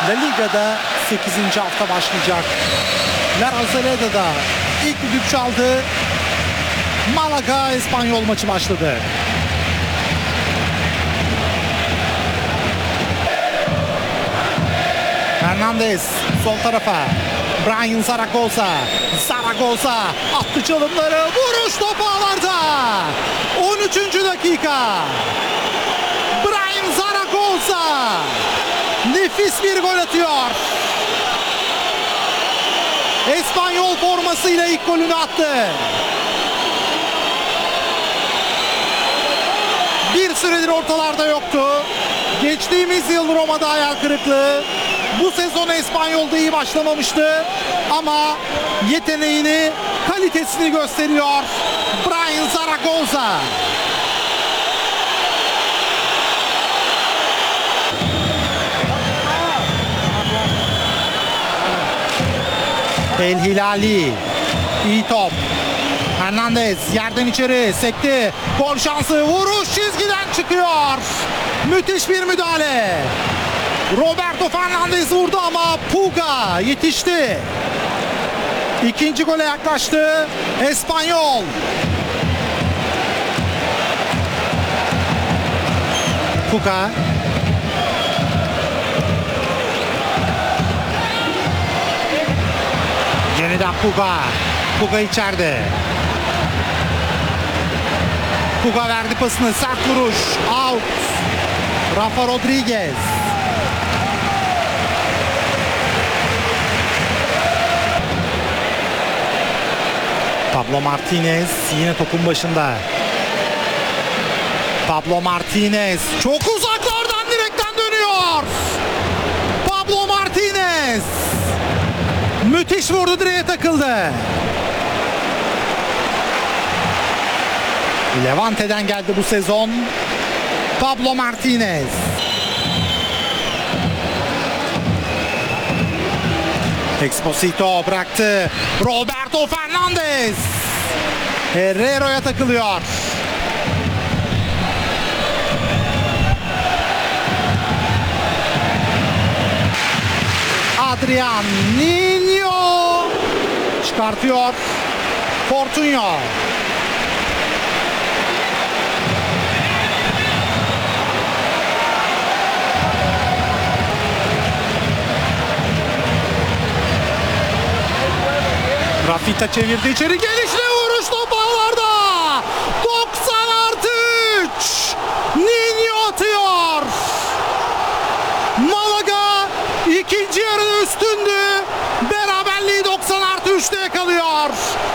La Liga'da 8. hafta başlayacak. La Rosaleda'da ilk düdük çaldı. Malaga Espanyol maçı başladı. Hernandez sol tarafa. Brian Zaragoza. Zaragoza attı çalımları. Vuruş topu ağlarda. 13. dakika. Brian Zaragoza nefis bir gol atıyor. Espanyol formasıyla ilk golünü attı. Bir süredir ortalarda yoktu. Geçtiğimiz yıl Roma'da hayal kırıklığı. Bu sezon Espanyol'da iyi başlamamıştı. Ama yeteneğini, kalitesini gösteriyor Brian Zaragoza. El Hilali. İyi top. Hernandez yerden içeri sekti. Gol şansı. Vuruş çizgiden çıkıyor. Müthiş bir müdahale. Roberto Fernandez vurdu ama Puga yetişti. İkinci gole yaklaştı Espanyol. Puga. Yeniden Puga. Puga içeride. Puga verdi pasını. Sert vuruş. Out. Rafa Rodriguez. Pablo Martinez yine topun başında. Pablo Martinez çok uzaklardan direkten dönüyor. Pablo Martinez müthiş vurdu, direğe takıldı. Levante'den geldi bu sezon Pablo Martinez. Exposito bıraktı. Roberto Fernandez. Herrero'ya takılıyor. Adrian Niño çıkartıyor. Fortunio. Rafita çevirdi içeri, gelişli vuruş, top ağlarda. 90+3. Niño atıyor. Malaga ikinci yarıda üstündü. Beraberliği 90+3'te yakalıyor.